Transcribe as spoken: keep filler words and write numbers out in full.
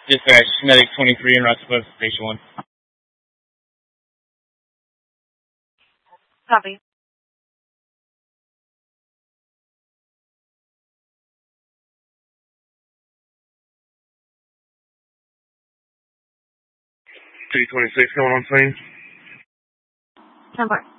Dispatch, Medic twenty-three in route to Station one. Copy. T twenty-six going on scene. ten four.